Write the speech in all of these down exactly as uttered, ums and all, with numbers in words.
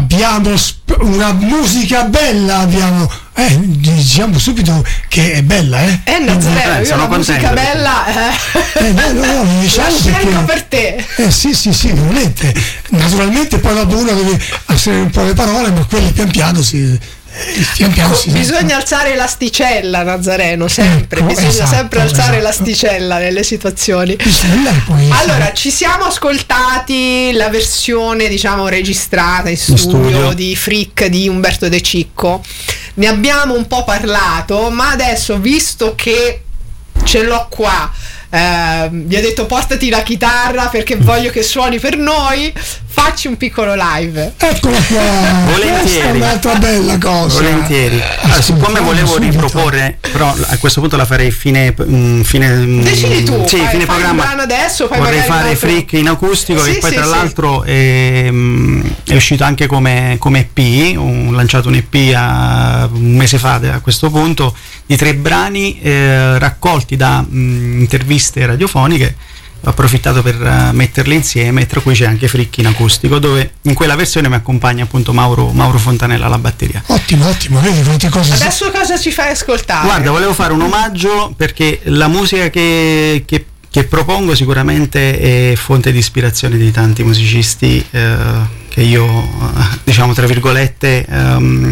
abbiamo sp- una musica bella, abbiamo eh, diciamo subito che è bella, eh? Eh, Nazareno, io la musica bella eh, no, no, no, diciamo la scelgo perché, per te. Eh sì, sì, sì, veramente. Naturalmente poi dopo uno deve alzare un po' le parole, ma quelli pian piano si pian piano si bisogna alzare l'asticella, Nazareno, sempre, ecco, bisogna esatto, sempre alzare esatto. l'asticella nelle situazioni. Poi, allora, ci siamo ascoltati la versione, diciamo, registrata in studio, studio di Freak di Umberto De Cicco. Ne abbiamo un po' parlato, ma adesso, visto che ce l'ho qua, eh, vi ho detto portati la chitarra perché voglio che suoni per noi, facci un piccolo live. Eccola qua, volentieri. Questa è un'altra bella cosa. Volentieri. Allora, siccome volevo riproporre, però a questo punto la farei fine, fine decidi tu, sì, fai, fine fai programma. un brano adesso, poi vorrei fare altro... Freak in acustico, sì, che poi sì, tra sì. l'altro è, è uscito anche come, come E P, ho lanciato un E P a, un mese fa a questo punto, di tre brani eh, raccolti da mh, interviste radiofoniche. Ho approfittato per uh, metterle insieme, tra cui c'è anche Freak in acustico, dove in quella versione mi accompagna appunto Mauro, Mauro Fontanella alla batteria. Ottimo, ottimo, vedi quante cose. Adesso cosa ci fai ascoltare? Guarda, volevo fare un omaggio perché la musica che, che, che propongo sicuramente è fonte di ispirazione di tanti musicisti eh, che io, diciamo tra virgolette, um,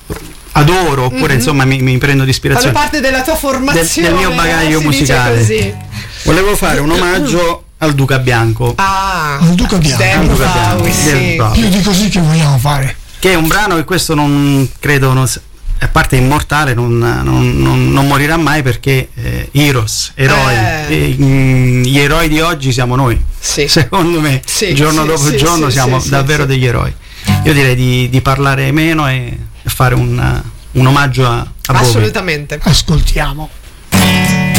adoro, oppure mm-hmm. insomma mi, mi prendo di ispirazione. Fanno parte della tua formazione, del, del mio bagaglio si musicale. dice così. Volevo fare un omaggio al Duca Bianco. Ah, al Duca Bianco. David Duca Bianco. Bowie, sì. Più di così che vogliamo fare. Che è un brano che questo non credo, non, a parte immortale, non, non, non, non morirà mai, perché eh, Heroes, eroi, eh. e, mh, gli eroi di oggi siamo noi. Sì. Secondo me, sì, giorno sì, dopo sì, giorno sì, siamo sì, davvero sì. degli eroi. Io direi di, di parlare meno e fare un, un omaggio a, a Bowie. Assolutamente. Ascoltiamo.